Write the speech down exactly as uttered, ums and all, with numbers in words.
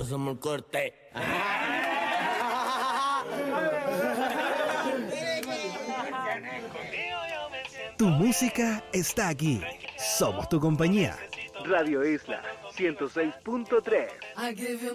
hacemos el corte. Tu música está aquí. Somos tu compañía. Radio Isla ciento seis punto tres.